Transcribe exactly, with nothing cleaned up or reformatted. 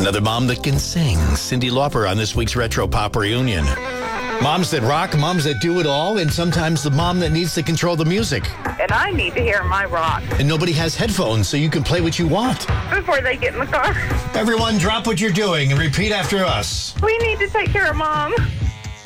Another mom that can sing, Cyndi Lauper, on this week's Retro Pop Reunion. Moms that rock, moms that do it all, and sometimes the mom that needs to control the music. And I need to hear my rock. And nobody has headphones, so you can play what you want. Before they get in the car. Everyone, drop what you're doing and repeat after us. We need to take care of Mom.